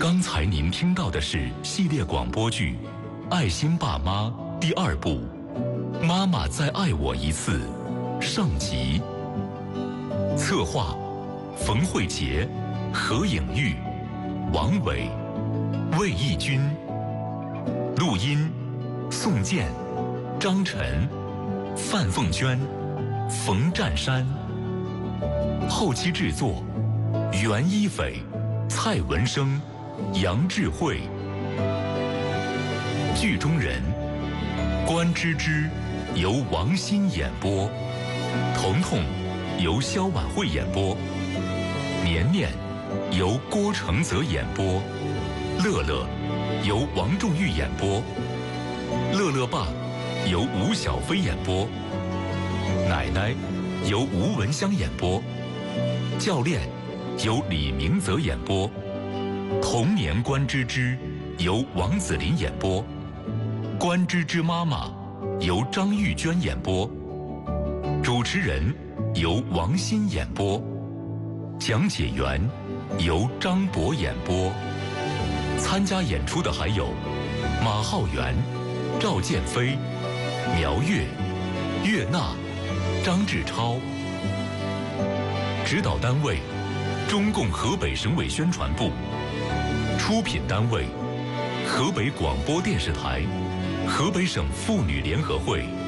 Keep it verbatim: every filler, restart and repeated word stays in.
刚才您听到的是系列广播剧《爱心爸妈》第二部《妈妈再爱我一次》上集。策划：冯慧杰、何颖玉、王伟、魏义军。录音：宋健、张晨、范凤娟、冯占山。后期制作：袁一斐、蔡文生、杨智慧。剧中人：关芝芝由王欣演播，彤彤由肖婉慧演播，年年由郭承泽演播，乐乐由王仲玉演播，乐乐爸由吴小飞演播，奶奶由吴文香演播，教练由李明泽演播，童年关芝芝由王子林演播，关芝芝妈妈由张玉娟演播，主持人由王欣演播，讲解员由张博演播。参加演出的还有马浩元、赵建飞、苗月、岳娜、张志超。指导单位：中共河北省委宣传部。出品单位：河北广播电视台、河北省妇女联合会。